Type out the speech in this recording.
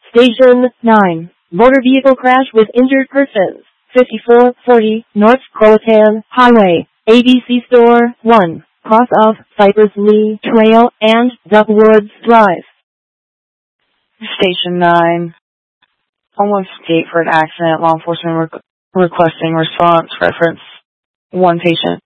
Station 9. Motor vehicle crash with injured persons. 5440 North Croatan Highway. ABC Store 1. Cross of Cypress Lee Trail and Duckwoods Drive. Station 9. Someone escaped for an accident. Law enforcement requesting response. Reference 1 patient.